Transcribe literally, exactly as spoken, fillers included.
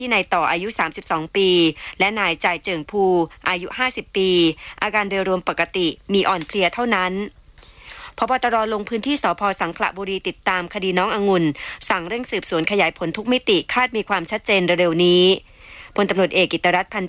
ที่นายต่ออายุสามสิบสองปีและนายจ่ายเจิงภูอายุห้าสิบปีอาการโดยรวมปกติมีอ่อนเพลียเท่านั้นผบ.ตร.ลงพื้นที่สภ.สังขละบุรีติดตามคดีน้ององุ่นสั่งเร่งสืบสวนขยายผลทุกมิติคาดมีความชัดเจนเร็วๆนี้พลตำรวจเอกกิตติรัตน์พัน